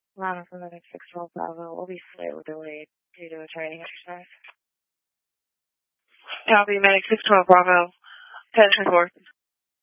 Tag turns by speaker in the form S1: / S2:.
S1: Lana from the 612 Bravo will be slightly delayed due to a training exercise. Copy, Medic 612 Bravo, 10-4.